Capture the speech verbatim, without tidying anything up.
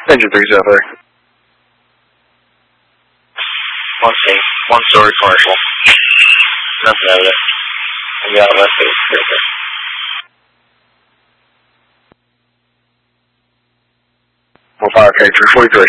Engine three zero three. One thing, one story commercial. Nothing out of it. And the other is perfect. One five K three forty three.